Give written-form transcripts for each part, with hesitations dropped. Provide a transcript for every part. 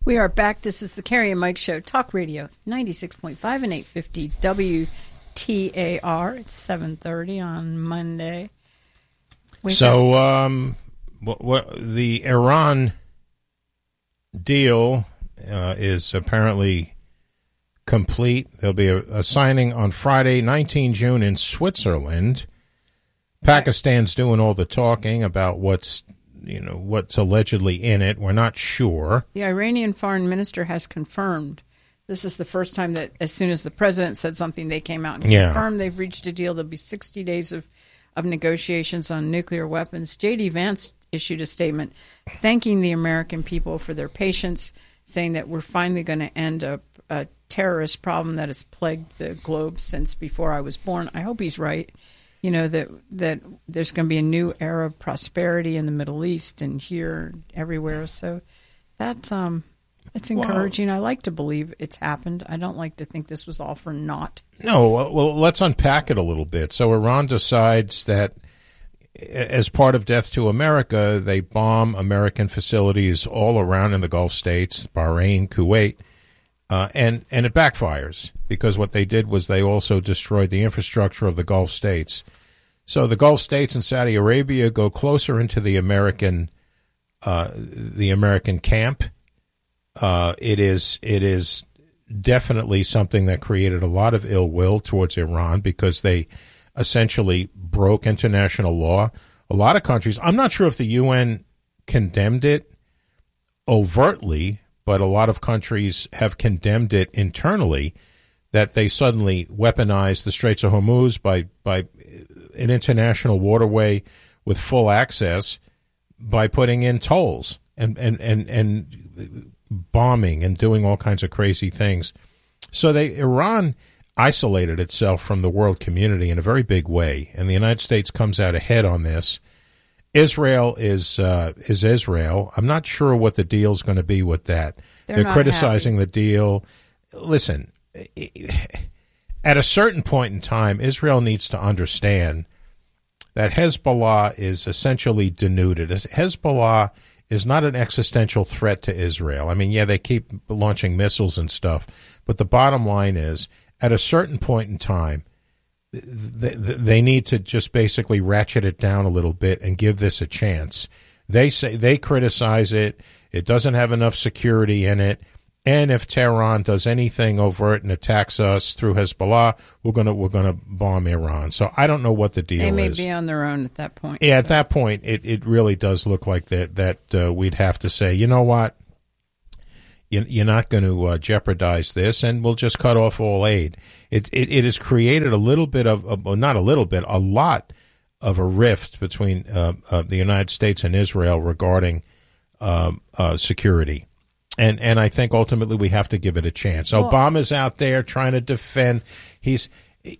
We are back. This is the Carrie and Mike Show, Talk Radio, 96.5 and 850 WTAR. It's 7:30 on Monday. The Iran deal is apparently complete. There'll be a signing on Friday, 19 June in Switzerland. Pakistan's doing all the talking about what's allegedly in it. We're not sure. The Iranian foreign minister has confirmed. This is the first time that as soon as the president said something, they came out and confirmed they've reached a deal. There'll be 60 days of negotiations on nuclear weapons. J.D. Vance issued a statement thanking the American people for their patience, saying that we're finally going to end a terrorist problem that has plagued the globe since before I was born. I hope he's right. That there's going to be a new era of prosperity in the Middle East and here, everywhere. So that's it's encouraging. I like to believe it's happened. I don't like to think this was all for naught. No, well, let's unpack it a little bit. So Iran decides that as part of Death to America, they bomb American facilities all around in the Gulf states, Bahrain, Kuwait, and it backfires because what they did was they also destroyed the infrastructure of the Gulf states. So the Gulf states and Saudi Arabia go closer into the American camp. It is definitely something that created a lot of ill will towards Iran because they essentially broke international law. A lot of countries, I'm not sure if the UN condemned it overtly, but a lot of countries have condemned it internally, that they suddenly weaponized the Straits of Hormuz by an international waterway with full access by putting in tolls and bombing and doing all kinds of crazy things. So Iran isolated itself from the world community in a very big way, and the United States comes out ahead on this. Israel is Israel. I'm not sure what the deal's going to be with that. They're criticizing the deal. Listen, at a certain point in time, Israel needs to understand that Hezbollah is essentially denuded. Hezbollah is not an existential threat to Israel. I mean, yeah, they keep launching missiles and stuff, but the bottom line is, at a certain point in time, they need to just basically ratchet it down a little bit and give this a chance. They criticize it. It doesn't have enough security in it. And if Tehran does anything overt and attacks us through Hezbollah, we're gonna bomb Iran. So I don't know what the deal is. They may be on their own at that point. Yeah, at that point, it really does look like that we'd have to say, you know what, you're not going to jeopardize this, and we'll just cut off all aid. It has created a little bit of not a little bit, a lot of a rift between the United States and Israel regarding security. And I think ultimately we have to give it a chance. Well, Obama's out there trying to defend. He's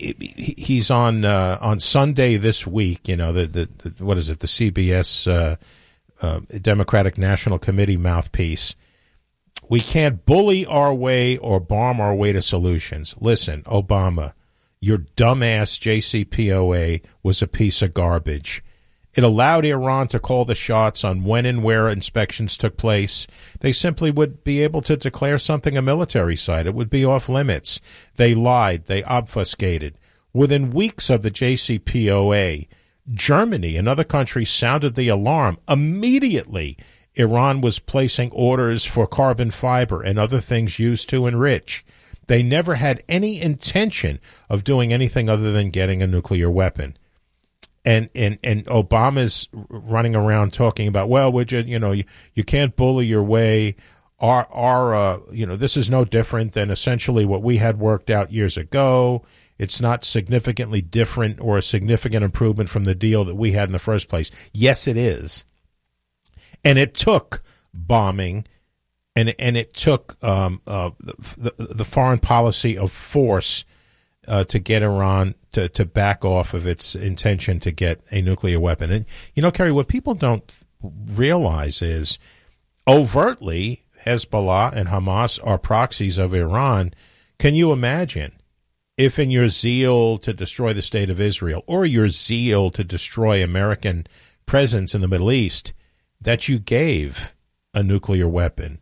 on Sunday this week. The what is it? The CBS Democratic National Committee mouthpiece. We can't bully our way or bomb our way to solutions. Listen, Obama, your dumbass JCPOA was a piece of garbage. It allowed Iran to call the shots on when and where inspections took place. They simply would be able to declare something a military site. It would be off limits. They lied. They obfuscated. Within weeks of the JCPOA, Germany and other countries sounded the alarm. Immediately, Iran was placing orders for carbon fiber and other things used to enrich. They never had any intention of doing anything other than getting a nuclear weapon. And Obama's running around talking about, well, would you can't bully your way. This is no different than essentially what we had worked out years ago. It's not significantly different or a significant improvement from the deal that we had in the first place. Yes, it is. And it took bombing, and it took the foreign policy of force to get Iran to back off of its intention to get a nuclear weapon. And, Kerry, what people don't realize is overtly Hezbollah and Hamas are proxies of Iran. Can you imagine if in your zeal to destroy the state of Israel or your zeal to destroy American presence in the Middle East that you gave a nuclear weapon,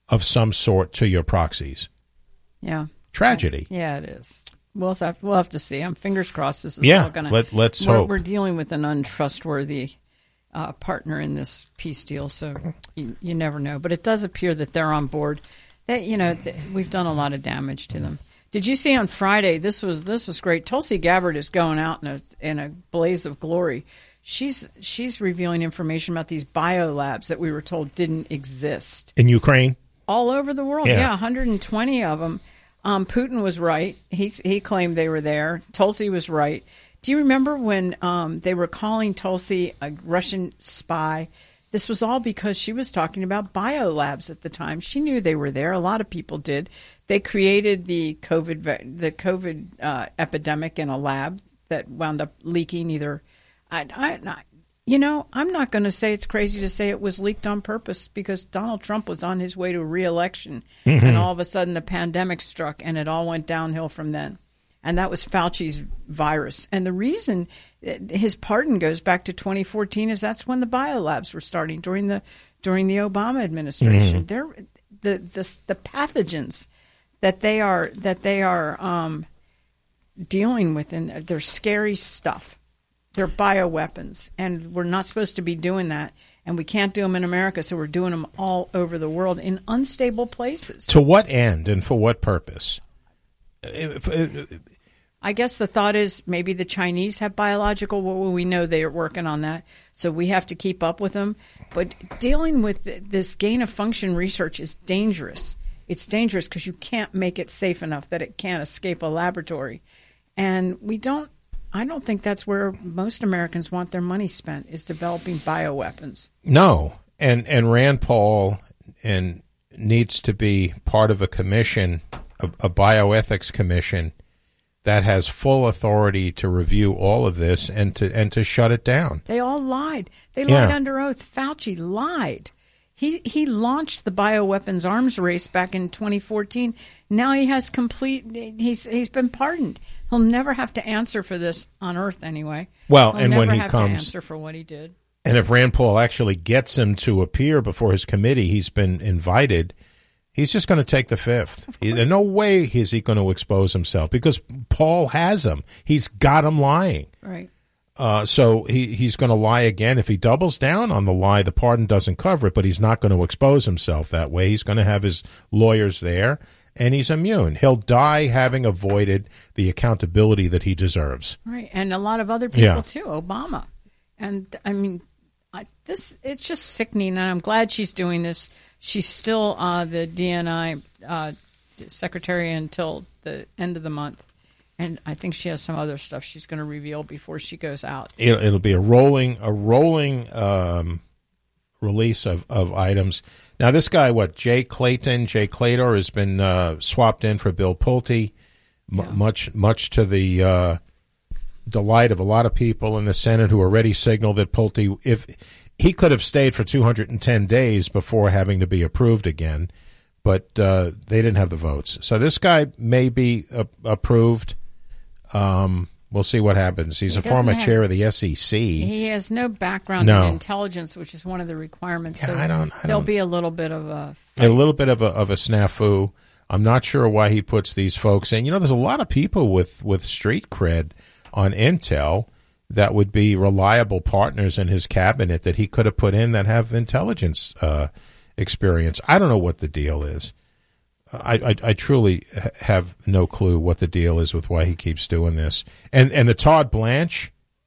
of some sort to your proxies. Yeah. Tragedy. Yeah, it is. We'll have to see. I'm fingers crossed this is all going to... let's hope. We're dealing with an untrustworthy partner in this peace deal, so you never know. But it does appear that they're on board. We've done a lot of damage to them. Did you see on Friday? This was great. Tulsi Gabbard is going out in a blaze of glory. She's revealing information about these biolabs that we were told didn't exist in Ukraine, all over the world. Yeah, 120 of them. Putin was right. He claimed they were there. Tulsi was right. Do you remember when they were calling Tulsi a Russian spy? This was all because she was talking about biolabs at the time. She knew they were there. A lot of people did. They created the COVID epidemic in a lab that wound up leaking either. I'm not going to say it's crazy to say it was leaked on purpose because Donald Trump was on his way to re-election, and all of a sudden the pandemic struck, and it all went downhill from then. And that was Fauci's virus. And the reason his pardon goes back to 2014 is that's when the biolabs were starting during the Obama administration. They're the pathogens that they are dealing with, and they're scary stuff. They're bioweapons, and we're not supposed to be doing that. And we can't do them in America, so we're doing them all over the world in unstable places. To what end and for what purpose? I guess the thought is maybe the Chinese have biological. Well, we know they are working on that, so we have to keep up with them. But dealing with this gain-of-function research is dangerous. It's dangerous because you can't make it safe enough that it can't escape a laboratory. And I don't think that's where most Americans want their money spent, is developing bioweapons. No. And Rand Paul needs to be part of a commission, a bioethics commission, that has full authority to review all of this and to shut it down. They all lied. They lied under oath. Fauci lied. He launched the bioweapons arms race back in 2014. Now he has he's been pardoned. He'll never have to answer for this on Earth anyway. Well, He'll and when he to answer for what he did. And if Rand Paul actually gets him to appear before his committee, he's been invited. He's just going to take the fifth. There's no way is he going to expose himself because Paul has him. He's got him lying. Right. So he's going to lie again. If he doubles down on the lie, the pardon doesn't cover it, but he's not going to expose himself that way. He's going to have his lawyers there, and he's immune. He'll die having avoided the accountability that he deserves. Right, and a lot of other people, too, Obama. And, I mean, it's just sickening, and I'm glad she's doing this. She's still the DNI secretary until the end of the month. And I think she has some other stuff she's going to reveal before she goes out. It'll be a rolling release of items. Now, this guy, Jay Claytor has been swapped in for Bill Pulte, much to the delight of a lot of people in the Senate who already signaled that Pulte, if he could have stayed for 210 days before having to be approved again, but they didn't have the votes. So this guy may be approved. We'll see what happens. He's a former chair of the SEC. He has no background in intelligence, which is one of the requirements. Yeah, so there'll be a little bit of a snafu. I'm not sure why he puts these folks in. You know, there's a lot of people with street cred on Intel that would be reliable partners in his cabinet that he could have put in that have intelligence experience. I don't know what the deal is. I truly have no clue what the deal is with why he keeps doing this. And the Todd Blanche,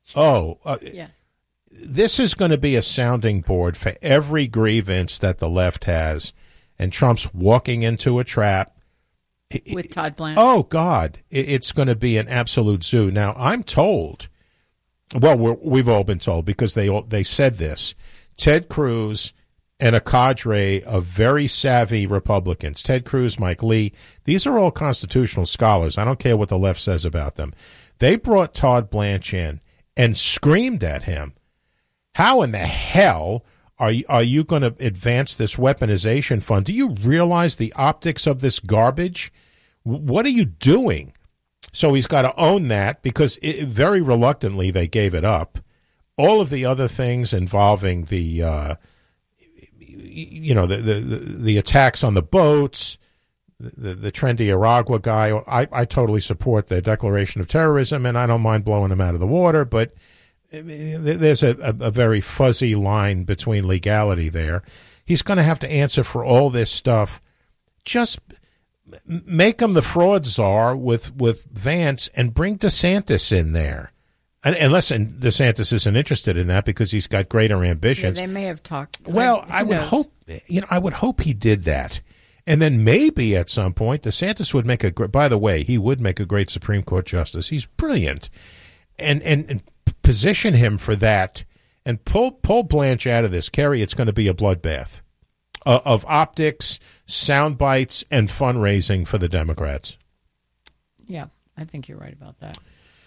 this is going to be a sounding board for every grievance that the left has. And Trump's walking into a trap. With Todd Blanche. Oh, God. It's going to be an absolute zoo. Now, I'm told, we've all been told because they said this, Ted Cruz and a cadre of very savvy Republicans, Ted Cruz, Mike Lee, these are all constitutional scholars. I don't care what the left says about them. They brought Todd Blanche in and screamed at him. How in the hell are you going to advance this weaponization fund? Do you realize the optics of this garbage? What are you doing? So he's got to own that because very reluctantly they gave it up. All of the other things involving the the attacks on the boats, the trendy Aragua guy. I totally support the declaration of terrorism, and I don't mind blowing him out of the water, but there's a very fuzzy line between legality there. He's going to have to answer for all this stuff. Just make him the fraud czar with Vance and bring DeSantis in there. Unless DeSantis isn't interested in that because he's got greater ambitions. Yeah, they may have talked. Well, I would hope he did that. And then maybe at some point DeSantis would make by the way, he would make a great Supreme Court justice. He's brilliant. And position him for that and pull Blanche out of this. Kerry, it's going to be a bloodbath of optics, sound bites, and fundraising for the Democrats. Yeah, I think you're right about that.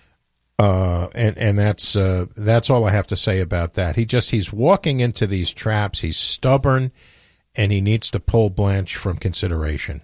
And that's all I have to say about that. He's walking into these traps. He's stubborn, and he needs to pull Blanche from consideration.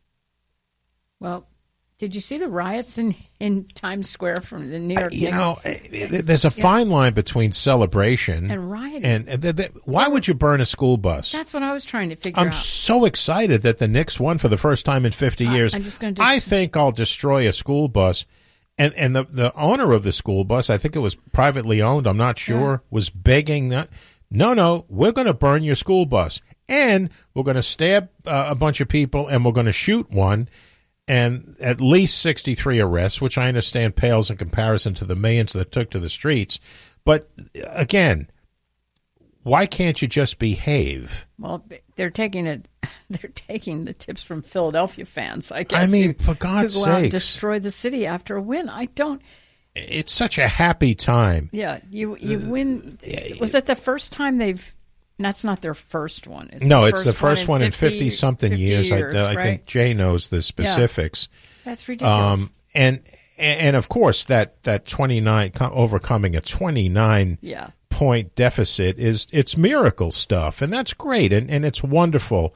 Well, did you see the riots in Times Square from the New York Knicks? There's a fine line between celebration and rioting. And why would you burn a school bus? That's what I was trying to figure out. I'm so excited that the Knicks won for the first time in 50 years. I think I'll destroy a school bus. And the owner of the school bus, I think it was privately owned, I'm not sure, was begging that, no, we're going to burn your school bus. And we're going to stab a bunch of people, and we're going to shoot one. And at least 63 arrests, which I understand pales in comparison to the millions that took to the streets. But again, why can't you just behave? Well, they're taking the tips from Philadelphia fans, I guess. I mean, for God's sake, go out and destroy the city after a win. It's such a happy time. Yeah, you win. Was it the first time they've? That's not their first one. It's the first one in 50-something years. I think Jay knows the specifics. Yeah. That's ridiculous. And of course, that 29 overcoming a 29-point deficit it's miracle stuff, and that's great, and it's wonderful.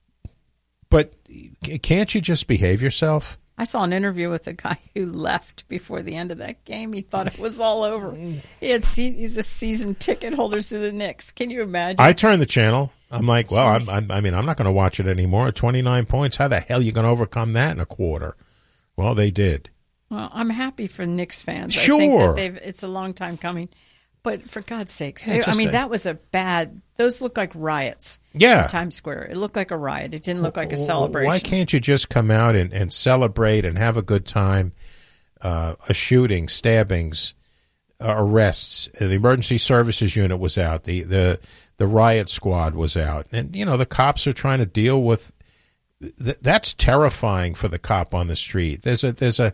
But can't you just behave yourself? I saw an interview with a guy who left before the end of that game. He thought it was all over. He's a season ticket holder to the Knicks. Can you imagine? I turned the channel. I'm like, well, I'm not going to watch it anymore. 29 points. How the hell are you going to overcome that in a quarter? Well, they did. Well, I'm happy for Knicks fans. Sure. I think that it's a long time coming. But for God's sakes, that was those look like riots. Yeah. In Times Square. It looked like a riot. It didn't look like a celebration. Why can't you just come out and celebrate and have a good time? A shooting, stabbings, arrests. The emergency services unit was out. The riot squad was out. And, the cops are trying to deal with that's terrifying for the cop on the street. There's a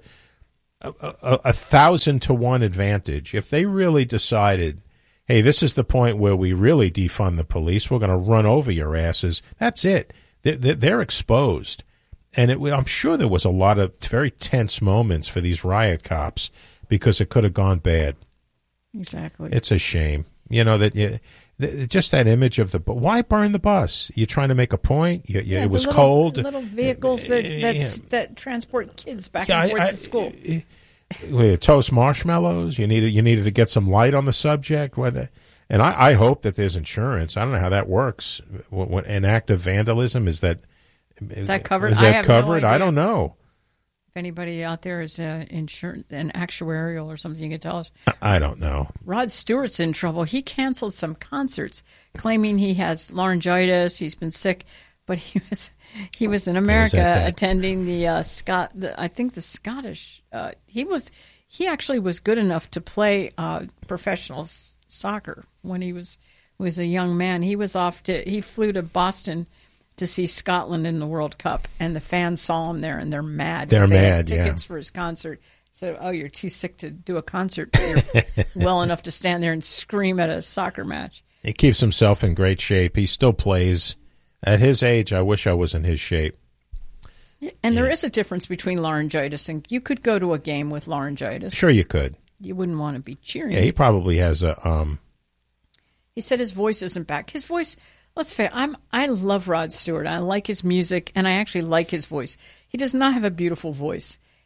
1,000-to-1 advantage. If they really decided, hey, this is the point where we really defund the police, we're going to run over your asses, that's it. They're exposed. And I'm sure there was a lot of very tense moments for these riot cops because it could have gone bad. Exactly. It's a shame. Just that image of why burn the bus? You're trying to make a point? It was cold. Little vehicles that transport kids back and forth to school. Toast marshmallows. You needed to get some light on the subject. And I hope that there's insurance. I don't know how that works. An act of vandalism, is that covered? Is that covered? No, I don't know. If anybody out there is insurance, an actuarial or something, you can tell us. I don't know. Rod Stewart's in trouble. He canceled some concerts, claiming he has laryngitis. He's been sick, but he was in America attending the Scottish. He actually was good enough to play professional soccer when he was a young man. He flew to Boston to see Scotland in the World Cup, and the fans saw him there, and they're mad. They're mad, had tickets for his concert. So, you're too sick to do a concert, but you're well enough to stand there and scream at a soccer match. He keeps himself in great shape. He still plays. At his age, I wish I was in his shape. And there is a difference between laryngitis, and you could go to a game with laryngitis. Sure you could. You wouldn't want to be cheering. Yeah, he probably has a... He said his voice isn't back. His voice... Let's face it, I love Rod Stewart. I like his music, and I actually like his voice. He does not have a beautiful voice.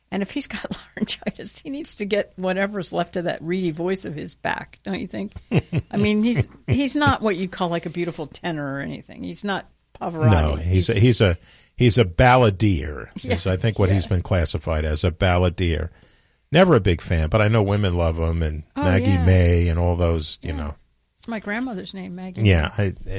And if he's got laryngitis, he needs to get whatever's left of that reedy voice of his back, don't you think? I mean, he's not what you'd call like a beautiful tenor or anything. He's not Pavarotti. No, he's a balladeer. Yeah, is I think what he's been classified as, a balladeer. Never a big fan, but I know women love him, and Maggie May and all those, you know. It's my grandmother's name, Maggie. Yeah,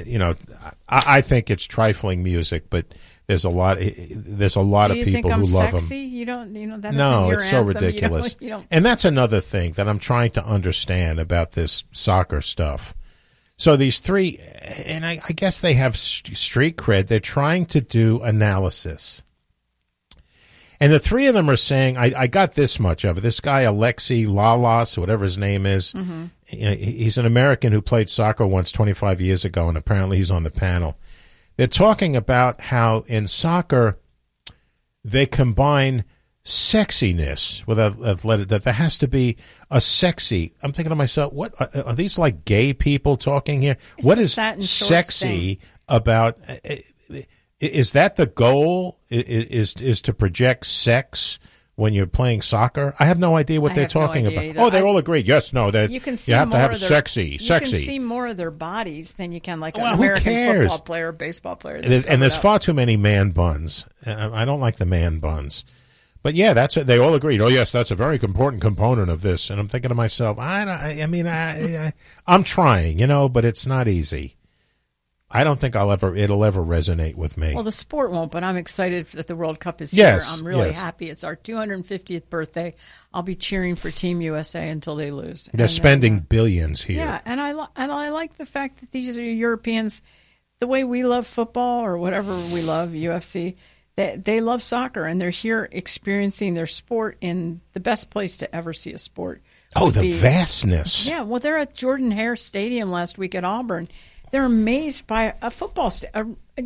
I think it's trifling music, but there's a lot of people who love him. You don't, that no, it's so ridiculous. And that's another thing that I'm trying to understand about this soccer stuff. So these three, and I guess they have street cred. They're trying to do analysis. And the three of them are saying, I got this much of it. This guy, Alexi Lalas, whatever his name is, he's an American who played soccer once 25 years ago, and apparently he's on the panel. They're talking about how in soccer they combine sexiness with athletic, that there has to be a sexy. I'm thinking to myself, what are these like gay people talking here? What is sexy about? Is that the goal? Is to project sex when you're playing soccer? I have no idea what they're talking about. Either. Oh, they all agree. Yes, no, that you have to have sexy. You can see more of their bodies than you can like an American football player, baseball player. There's far too many man buns. I don't like the man buns. But yeah, that's it. They all agreed. Oh yes, that's a very important component of this. And I'm thinking to myself, I'm trying, but it's not easy. I don't think it'll ever resonate with me. Well, the sport won't, but I'm excited that the World Cup is here. I'm really happy. It's our 250th birthday. I'll be cheering for Team USA until they lose. They're spending billions here. Yeah, and I like the fact that these are Europeans, the way we love football or whatever we love, UFC, they love soccer, and they're here experiencing their sport in the best place to ever see a sport. Oh, the vastness. Yeah, well, they're at Jordan-Hare Stadium last week at Auburn. They're amazed by a football it's a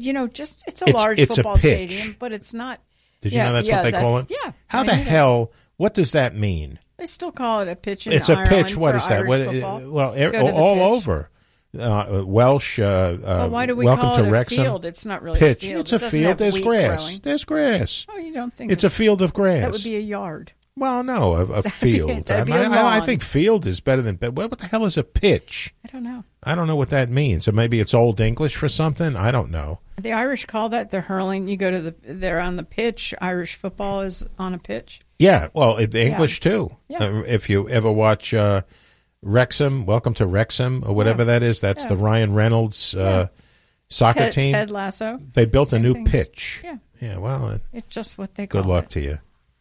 large football stadium, but it's not. Did you know that's what they call it? Yeah. How the hell? What does that mean? They still call it a pitch. It's a pitch. What is that? All over. Welsh. Why do we welcome call to it a Wrexham. field? It's not really pitch. a field. It's a field. There's grass. Growing. There's grass. Oh, you don't think it's a field of grass? That would be a yard. Well, no, a field. I think field is better than. What the hell is a pitch? I don't know. I don't know what that means. So maybe it's Old English for something. I don't know. The Irish call that the hurling. You go to they're on the pitch. Irish football is on a pitch. Yeah, well, the English too. Yeah. If you ever watch Wrexham, Welcome to Wrexham, or whatever that is, that's the Ryan Reynolds soccer team. Ted Lasso. They built a new pitch. Yeah. Yeah. Well, it's just what they call it. Good luck to you.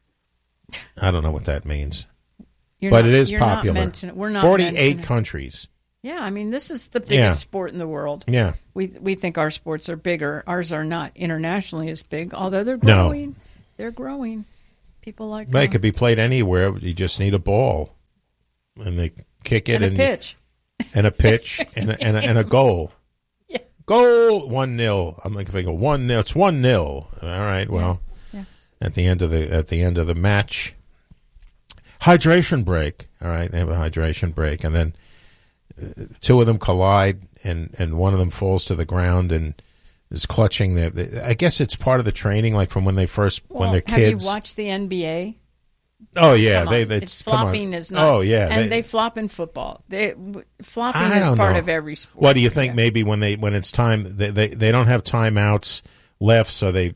I don't know what that means, but it is popular. We're not 48 countries. Yeah, I mean, this is the biggest sport in the world. Yeah, we think our sports are bigger. Ours are not internationally as big, although they're growing. No. They're growing. People like they could be played anywhere. You just need a ball, and they kick it and a pitch, and a pitch, and a goal. Yeah, goal 1-0. I'm like, if I go 1-0, it's 1-0. All right, well. Yeah. At the end of the match, hydration break. All right, they have a hydration break, and then two of them collide, and one of them falls to the ground and is clutching I guess it's part of the training, like from when they when they're kids. Have you watched the NBA? Oh yeah, it's flopping is not. Oh yeah, and they flop in football. Flopping is part of every sport. What do you think? Maybe when it's time, they don't have timeouts left, so they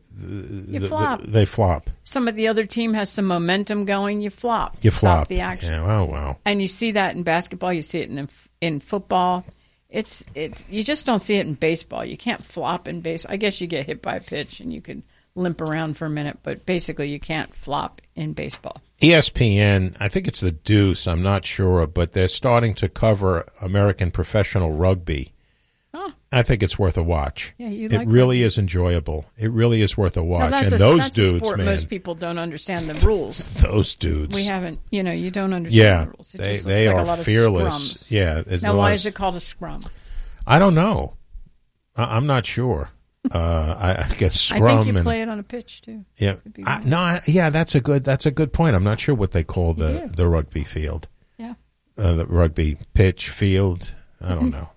flop. Some of the other team has some momentum going. You flop. Stop the action. Yeah, wow. And you see that in basketball. You see it in football. It's you just don't see it in baseball. You can't flop in baseball. I guess you get hit by a pitch and you could limp around for a minute, but basically you can't flop in baseball. ESPN, I think it's the Deuce, I'm not sure, but they're starting to cover American professional rugby. Oh. I think it's worth a watch. Yeah, it really is enjoyable. It really is worth a watch. And those dudes, a sport, man, most people don't understand the rules. Those dudes. We haven't, you don't understand the rules. It just they looks are like a lot of fearless. Scrums. Yeah. Now, why is it called a scrum? I don't know. I'm not sure. I guess scrum. I think you play it on a pitch too. Yeah. That's a good point. I'm not sure what they call the rugby field. Yeah. The rugby pitch field. I don't know.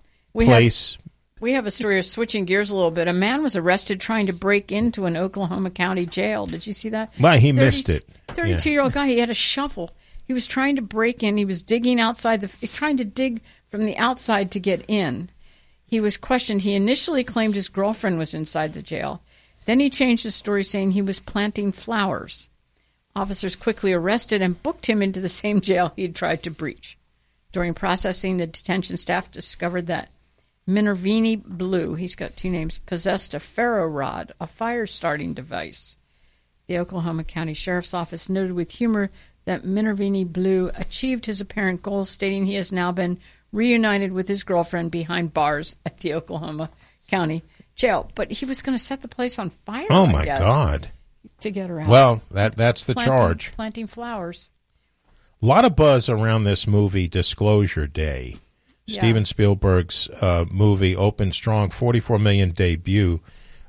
We have a story of switching gears a little bit. A man was arrested trying to break into an Oklahoma County jail. Did you see that? Well, he missed it. 32-year-old guy. He had a shovel. He was trying to break in. He was digging outside. He's trying to dig from the outside to get in. He was questioned. He initially claimed his girlfriend was inside the jail. Then he changed his story, saying he was planting flowers. Officers quickly arrested and booked him into the same jail he had tried to breach. During processing, the detention staff discovered that Minervini Blue, he's got two names, possessed a ferro rod, a fire-starting device. The Oklahoma County Sheriff's Office noted with humor that Minervini Blue achieved his apparent goal, stating he has now been reunited with his girlfriend behind bars at the Oklahoma County Jail. But he was going to set the place on fire, Oh, my God. To get her out. Well, that's the charge. Planting flowers. A lot of buzz around this movie, Disclosure Day. Yeah. Steven Spielberg's movie opened strong, $44 million debut.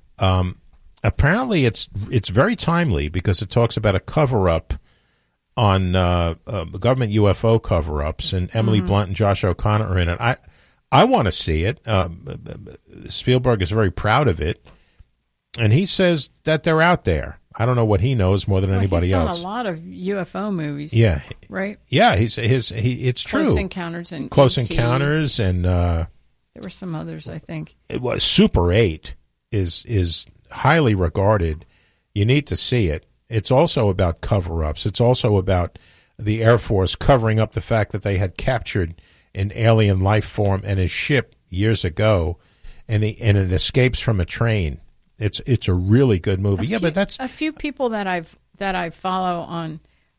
Apparently, it's very timely because it talks about a cover-up on government UFO cover-ups, and Emily Blunt and Josh O'Connor are in it. I want to see it. Spielberg is very proud of it, and he says that they're out there. I don't know what he knows more than anybody else. He's done a lot of UFO movies. Yeah, right. Yeah, it's true. Close Encounters and Close Encounters, and there were some others, I think. It was Super 8 is highly regarded. You need to see it. It's also about cover-ups. It's also about the Air Force covering up the fact that they had captured an alien life form and his ship years ago, and it escapes from a train. It's a really good movie. But that's a few people that I follow on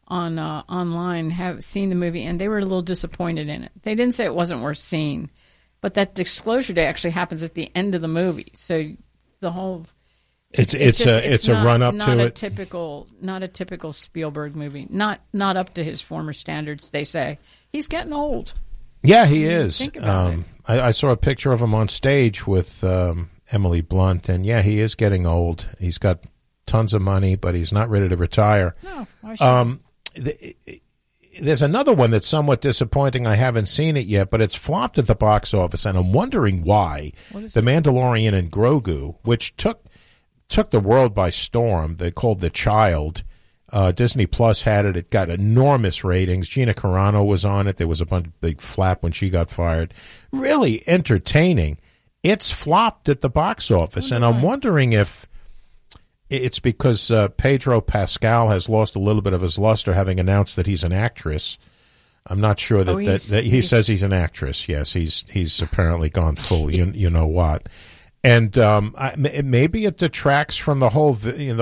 online have seen the movie, and they were a little disappointed in it. They didn't say it wasn't worth seeing, but that Disclosure Day actually happens at the end of the movie, so the whole it's a run up to it. Not a typical Spielberg movie. Not up to his former standards. They say he's getting old. Yeah, he is. Think about it. I saw a picture of him on stage with Emily Blunt, and yeah, he is getting old. He's got tons of money, but he's not ready to retire. No, why should there's another one that's somewhat disappointing. I haven't seen it yet, but it's flopped at the box office, and I'm wondering why. The Mandalorian and Grogu, which took the world by storm. They called The Child. Disney Plus had it. It got enormous ratings. Gina Carano was on it. There was a big flap when she got fired. Really entertaining. It's flopped at the box office, and I'm wondering if it's because Pedro Pascal has lost a little bit of his luster, having announced that he's an actress. I'm not sure that he says he's an actress. Yes, he's apparently gone full. You know what? And maybe it detracts from the whole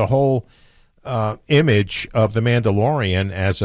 image of the Mandalorian as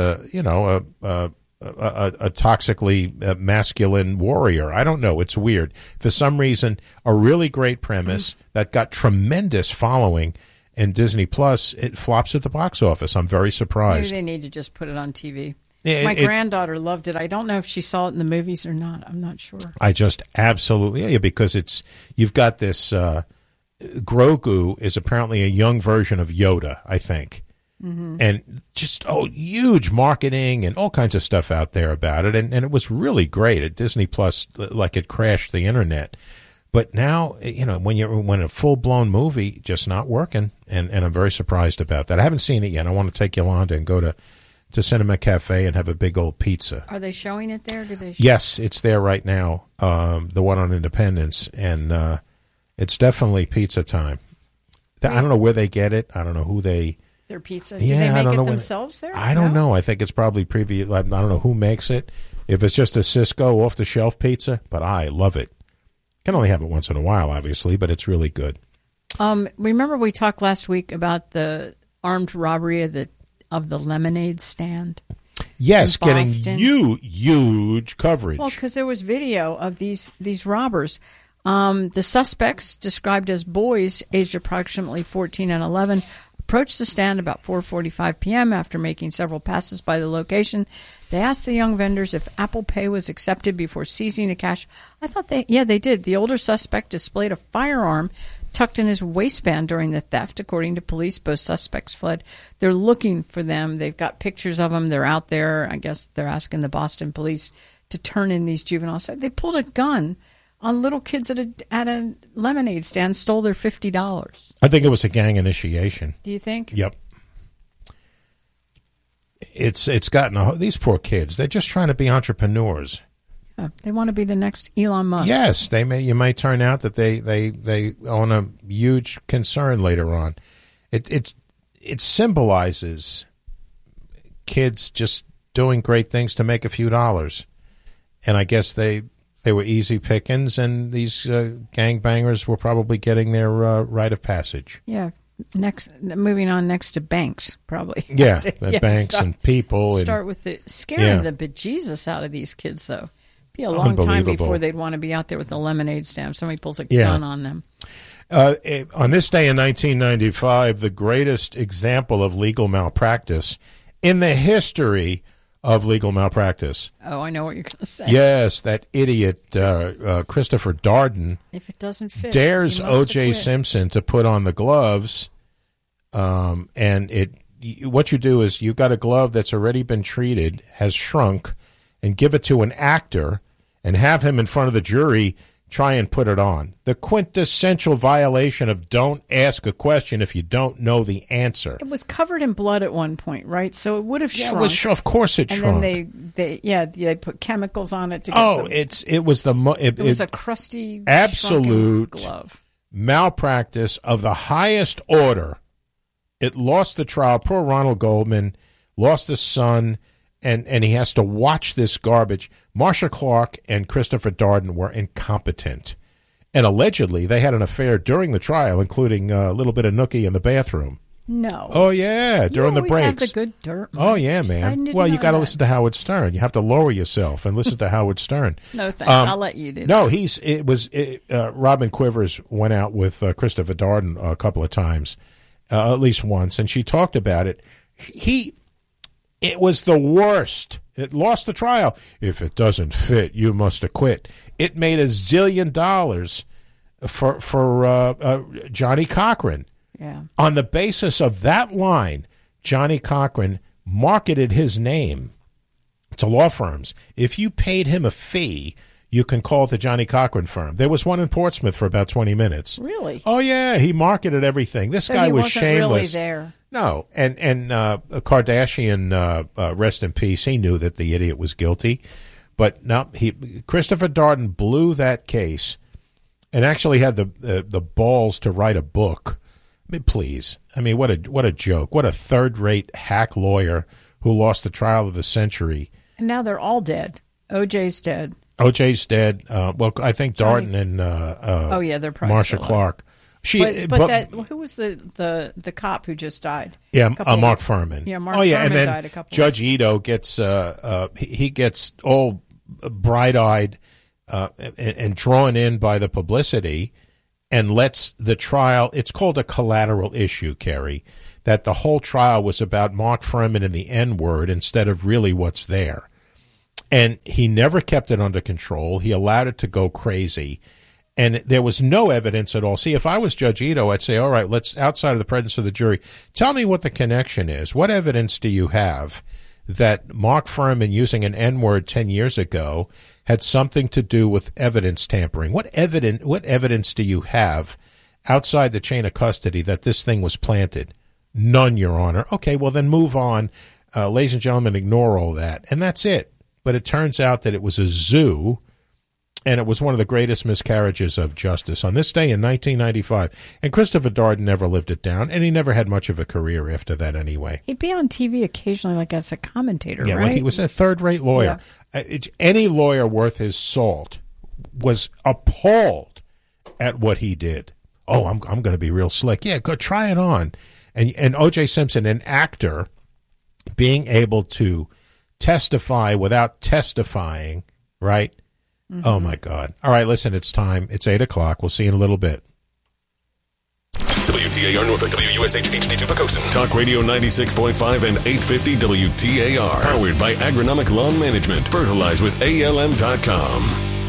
a toxically masculine warrior. I don't know. It's weird. For some reason, a really great premise that got tremendous following in Disney Plus, it flops at the box office. I'm very surprised. Maybe they need to just put it on TV. My granddaughter loved it. I don't know if she saw it in the movies or not. I'm not sure. I just absolutely, because you've got this Grogu is apparently a young version of Yoda, I think. Mm-hmm. And just huge marketing and all kinds of stuff out there about it, and it was really great at Disney Plus. Like it crashed the internet, but now when a full blown movie just not working, and I'm very surprised about that. I haven't seen it yet. I want to take Yolanda and go to Cinema Cafe and have a big old pizza. Are they showing it there? Yes, it's there right now. The one on Independence, and it's definitely pizza time. I don't know where they get it. I don't know who they. Their pizza? Do they make it themselves there? I don't know. I think it's probably previous. I don't know who makes it. If it's just a Cisco off-the-shelf pizza, but I love it. Can only have it once in a while, obviously, but it's really good. Remember we talked last week about the armed robbery of the lemonade stand? Yes, getting huge coverage. Well, because there was video of these robbers. The suspects, described as boys aged approximately 14 and 11, approached the stand about 4:45 p.m. after making several passes by the location. They asked the young vendors if Apple Pay was accepted before seizing the cash. I thought they did. The older suspect displayed a firearm tucked in his waistband during the theft. According to police, both suspects fled. They're looking for them. They've got pictures of them. They're out there. I guess they're asking the Boston police to turn in these juveniles. They pulled a gun on little kids at a lemonade stand, stole their $50. I think it was a gang initiation. Do you think? Yep. it's gotten these poor kids. They're just trying to be entrepreneurs. Yeah, they want to be the next Elon Musk. Yes, you might turn out that they own a huge concern later on. It symbolizes kids just doing great things to make a few dollars, and I guess they were easy pickings, and these gangbangers were probably getting their rite of passage. Yeah. Moving on next to banks, probably. Yeah, banks and people. Start with scaring the bejesus out of these kids, though. Be a long time before they'd want to be out there with the lemonade stand. Somebody pulls a gun on them. On this day in 1995, the greatest example of legal malpractice in the history of legal malpractice. Oh, I know what you're going to say. Yes, that idiot Christopher Darden. If it doesn't fit, dares O.J. Simpson to put on the gloves, and what you do is you've got a glove that's already been treated, has shrunk, and give it to an actor and have him in front of the jury try and put it on. The quintessential violation of don't ask a question if you don't know the answer. It was covered in blood at one point, right? So it would have shrunk. Of course it shrunk. And then they put chemicals on it to get it was a crusty, absolute glove. Malpractice of the highest order. It lost the trial. Poor Ronald Goldman lost his son. And he has to watch this garbage. Marcia Clark and Christopher Darden were incompetent. And allegedly, they had an affair during the trial, including a little bit of nookie in the bathroom. No. Oh, yeah, during the breaks. Have the good dirt, Mike. Oh, yeah, man. Well, you got to listen to Howard Stern. You have to lower yourself and listen to Howard Stern. No, thanks. I'll let you do that. No, Robin Quivers went out with Christopher Darden a couple of times, at least once, and she talked about it. It was the worst. It lost the trial. If it doesn't fit, you must acquit. It made $1 zillion for Johnny Cochran. Yeah. On the basis of that line, Johnny Cochran marketed his name to law firms. If you paid him a fee, you can call it the Johnny Cochran firm. There was one in Portsmouth for about 20 minutes. Really? Oh, yeah. He marketed everything. This guy was shameless. Really there. No, and Kardashian, rest in peace, he knew that the idiot was guilty. But no, Christopher Darden blew that case and actually had the balls to write a book. I mean, please. I mean, what a joke. What a third-rate hack lawyer who lost the trial of the century. And now they're all dead. O.J.'s dead. O.J.'s dead. Well, I think Darden and they're probably Marcia Clark. Who was the cop who just died? Yeah, Mark Furman. Yeah, Mark Furman and then died a couple Judge Ito gets he gets all bright-eyed and drawn in by the publicity and lets the trial. It's called a collateral issue, Kerry, that the whole trial was about Mark Furman and the N-word instead of really what's there. And he never kept it under control. He allowed it to go crazy. And there was no evidence at all. See, if I was Judge Ito, I'd say, all right, let's, outside of the presence of the jury, tell me what the connection is. What evidence do you have that Mark Furman using an N-word 10 years ago had something to do with evidence tampering? What evidence do you have outside the chain of custody that this thing was planted? None, Your Honor. Okay, well, then move on. Ladies and gentlemen, ignore all that. And that's it. But it turns out that it was a zoo. And it was one of the greatest miscarriages of justice on this day in 1995. And Christopher Darden never lived it down, and he never had much of a career after that anyway. He'd be on TV occasionally, like as a commentator, right? Well, he was a third-rate lawyer. Yeah. Any lawyer worth his salt was appalled at what he did. Oh, I'm going to be real slick. Yeah, go try it on. And O.J. Simpson, an actor, being able to testify without testifying, right? Mm-hmm. Oh, my God. All right, listen, it's time. It's 8 o'clock. We'll see you in a little bit. WTAR Norfolk, WUSH HD2 Pocosin. Talk Radio 96.5 and 850 WTAR. Powered by Agronomic Lawn Management. Fertilize with ALM.com.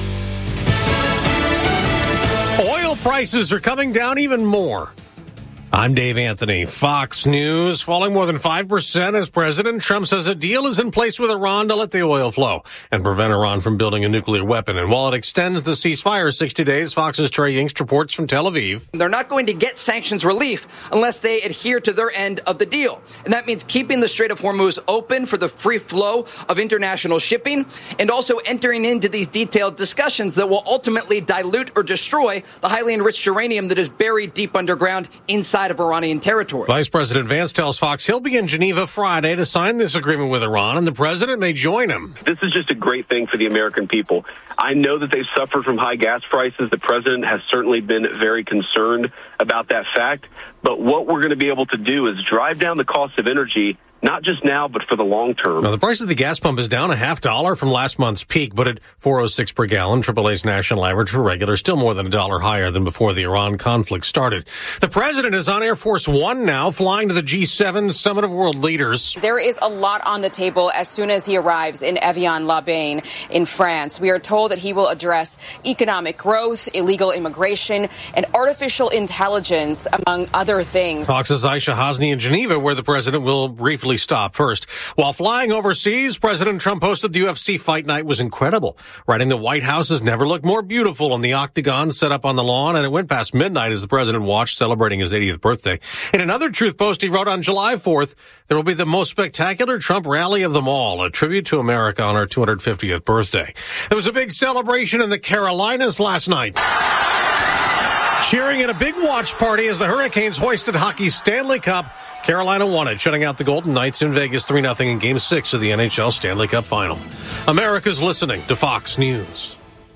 Oil prices are coming down even more. I'm Dave Anthony. Fox News falling more than 5% as President Trump says a deal is in place with Iran to let the oil flow and prevent Iran from building a nuclear weapon. And while it extends the ceasefire 60 days, Fox's Trey Yingst reports from Tel Aviv. They're not going to get sanctions relief unless they adhere to their end of the deal. And that means keeping the Strait of Hormuz open for the free flow of international shipping and also entering into these detailed discussions that will ultimately dilute or destroy the highly enriched uranium that is buried deep underground inside of Iranian territory. Vice President Vance tells Fox he'll be in Geneva Friday to sign this agreement with Iran, and the president may join him. This is just a great thing for the American people. I know that they've suffered from high gas prices. The president has certainly been very concerned about that fact. But what we're going to be able to do is drive down the cost of energy, not just now, but for the long term. Now, the price of the gas pump is down $0.50 from last month's peak, but at $4.06 per gallon, AAA's national average for regular, still more than $1 higher than before the Iran conflict started. The president is on Air Force One now, flying to the G7 Summit of World Leaders. There is a lot on the table as soon as he arrives in Evian-les-Bains in France. We are told that he will address economic growth, illegal immigration, and artificial intelligence, among other things. Fox's Aisha Hasni in Geneva, where the president will briefly stop first. While flying overseas, President Trump posted the UFC fight night was incredible, writing the White House has never looked more beautiful on the octagon set up on the lawn, and it went past midnight as the president watched, celebrating his 80th birthday. In another truth post he wrote on July 4th, there will be the most spectacular Trump rally of them all, a tribute to America on our 250th birthday. There was a big celebration in the Carolinas last night. Cheering at a big watch party as the Hurricanes hoisted hockey's Stanley Cup. Carolina won it, shutting out the Golden Knights in Vegas 3-0 in Game 6 of the NHL Stanley Cup Final. America's listening to Fox News.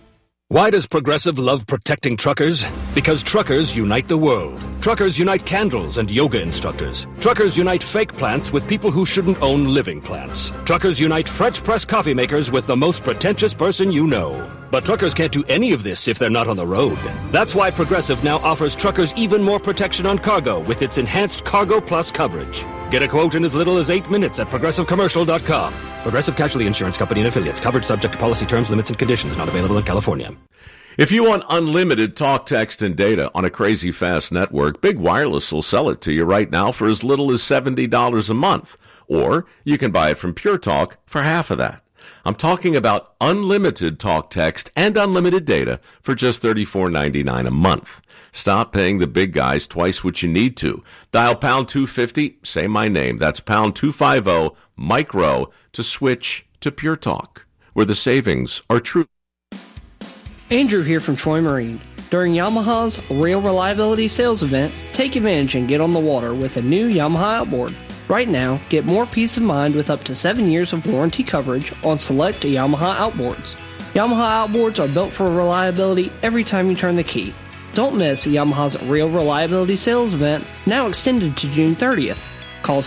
Why does Progressive love protecting truckers? Because truckers unite the world. Truckers unite candles and yoga instructors. Truckers unite fake plants with people who shouldn't own living plants. Truckers unite French press coffee makers with the most pretentious person you know. But truckers can't do any of this if they're not on the road. That's why Progressive now offers truckers even more protection on cargo with its enhanced Cargo Plus coverage. Get a quote in as little as 8 minutes at ProgressiveCommercial.com. Progressive Casualty Insurance Company and Affiliates. Coverage subject to policy terms, limits, and conditions. Not available in California. If you want unlimited talk, text, and data on a crazy fast network, Big Wireless will sell it to you right now for as little as $70 a month. Or you can buy it from Pure Talk for half of that. I'm talking about unlimited talk, text, and unlimited data for just $34.99 a month. Stop paying the big guys twice what you need to. Dial pound 250, say my name. That's pound 250 micro to switch to Pure Talk, where the savings are true. Andrew here from Troy Marine. During Yamaha's Real Reliability Sales Event, take advantage and get on the water with a new Yamaha outboard. Right now, get more peace of mind with up to 7 years of warranty coverage on select Yamaha outboards. Yamaha outboards are built for reliability every time you turn the key. Don't miss Yamaha's Real Reliability Sales Event, now extended to June 30th. Call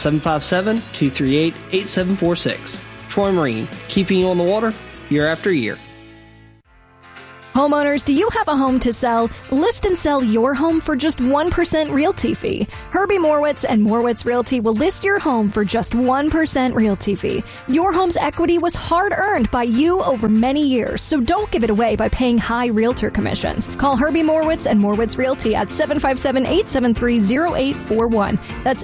757-238-8746. Troy Marine, keeping you on the water year after year. Homeowners, do you have a home to sell? List and sell your home for just 1% realty fee. Herbie Morwitz and Morwitz Realty will list your home for just 1% realty fee. Your home's equity was hard-earned by you over many years, so don't give it away by paying high realtor commissions. Call Herbie Morwitz and Morwitz Realty at 757-873-0841. That's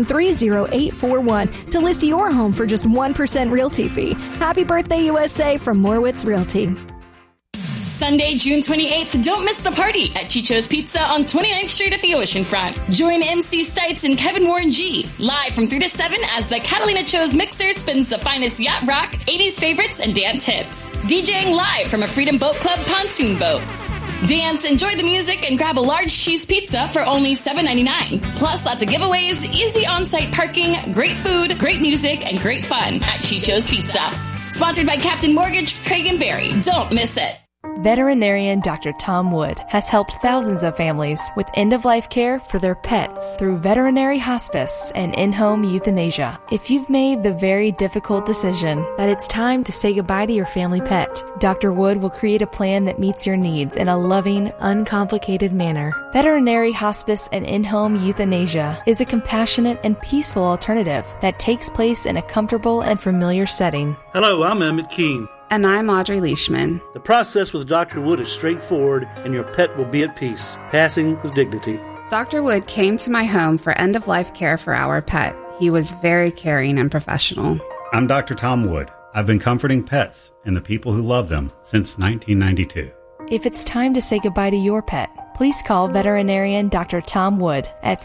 873-0841 to list your home for just 1% realty fee. Happy birthday, USA, from Morwitz Realty. Sunday, June 28th, don't miss the party at Chicho's Pizza on 29th Street at the Oceanfront. Join MC Stipes and Kevin Warren G. live from 3 to 7 as the Catalina Cho's Mixer spins the finest yacht rock, 80s favorites, and dance hits. DJing live from a Freedom Boat Club pontoon boat. Dance, enjoy the music, and grab a large cheese pizza for only $7.99. Plus, lots of giveaways, easy on-site parking, great food, great music, and great fun at Chicho's Pizza. Sponsored by Captain Mortgage, Craig and Barry. Don't miss it. Veterinarian Dr. Tom Wood has helped thousands of families with end-of-life care for their pets through veterinary hospice and in-home euthanasia. If you've made the very difficult decision that it's time to say goodbye to your family pet, Dr. Wood will create a plan that meets your needs in a loving, uncomplicated manner. Veterinary hospice and in-home euthanasia is a compassionate and peaceful alternative that takes place in a comfortable and familiar setting. Hello, I'm Emmett Keene. And I'm Audrey Leishman. The process with Dr. Wood is straightforward, and your pet will be at peace, passing with dignity. Dr. Wood came to my home for end-of-life care for our pet. He was very caring and professional. I'm Dr. Tom Wood. I've been comforting pets and the people who love them since 1992. If it's time to say goodbye to your pet, please call veterinarian Dr. Tom Wood at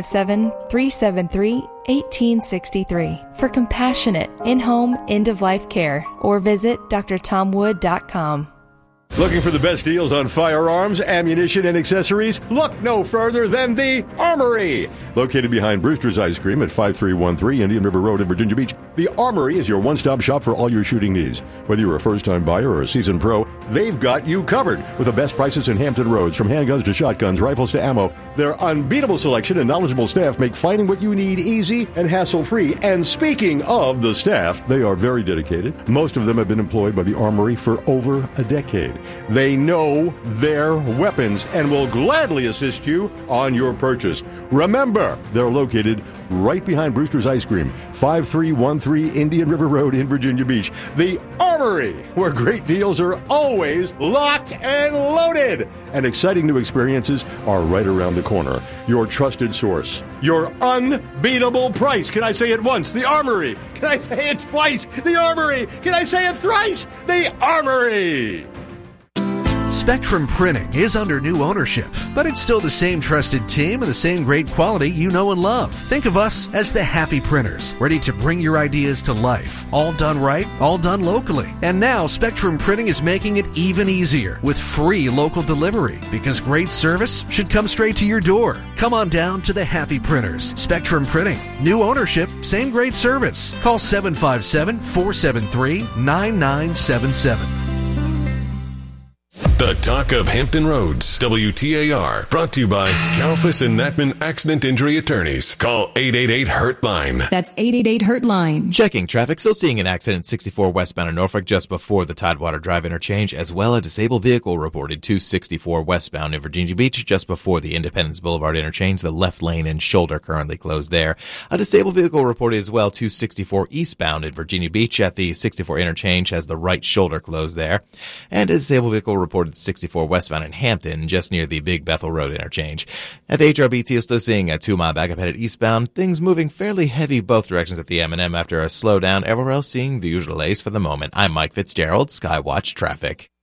757-373-1863 for compassionate, in-home, end-of-life care, or visit drtomwood.com. Looking for the best deals on firearms, ammunition, and accessories? Look no further than the Armory! Located behind Brewster's Ice Cream at 5313 Indian River Road in Virginia Beach, the Armory is your one-stop shop for all your shooting needs. Whether you're a first-time buyer or a seasoned pro, they've got you covered with the best prices in Hampton Roads. From handguns to shotguns, rifles to ammo, their unbeatable selection and knowledgeable staff make finding what you need easy and hassle-free. And speaking of the staff, they are very dedicated. Most of them have been employed by the Armory for over a decade. They know their weapons and will gladly assist you on your purchase. Remember, they're located right behind Brewster's Ice Cream, 5313 Indian River Road in Virginia Beach. The Armory, where great deals are always locked and loaded. And exciting new experiences are right around the corner. Your trusted source. Your unbeatable price. Can I say it once? The Armory. Can I say it twice? The Armory. Can I say it thrice? The Armory. Spectrum Printing is under new ownership, but it's still the same trusted team and the same great quality you know and love. Think of us as the Happy Printers, ready to bring your ideas to life. All done right, all done locally. And now Spectrum Printing is making it even easier with free local delivery, because great service should come straight to your door. Come on down to the Happy Printers. Spectrum Printing. New ownership, same great service. Call 757-473-9977. The Talk of Hampton Roads, WTAR, brought to you by Kalfas and Natman Accident Injury Attorneys. Call 888-HURT-LINE. That's 888-HURT-LINE. Checking traffic, still seeing an accident 64 westbound in Norfolk just before the Tidewater Drive interchange, as well a disabled vehicle reported 264 westbound in Virginia Beach just before the Independence Boulevard interchange. The left lane and shoulder currently closed there. A disabled vehicle reported as well 264 eastbound in Virginia Beach at the 64 interchange, has the right shoulder closed there. And a disabled vehicle reported 64 westbound in Hampton, just near the Big Bethel Road interchange. At the HRBT, is still seeing a 2-mile backup headed eastbound. Things moving fairly heavy both directions at the M&M after a slowdown. Everywhere else seeing the usual delays for the moment. I'm Mike Fitzgerald, Skywatch Traffic.